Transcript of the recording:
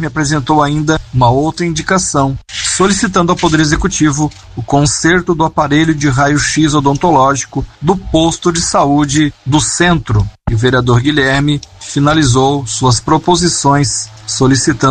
Guilherme apresentou ainda uma outra indicação, solicitando ao Poder Executivo o conserto do aparelho de raio-x odontológico do posto de saúde do centro. E o vereador Guilherme finalizou suas proposições solicitando